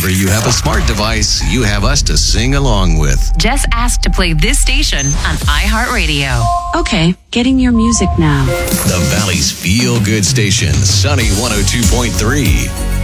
whenever you have a smart device, you have us to sing along with. Just ask to play this station on iHeartRadio. Okay, getting your music now. The Valley's feel-good station, Sunny 102.3.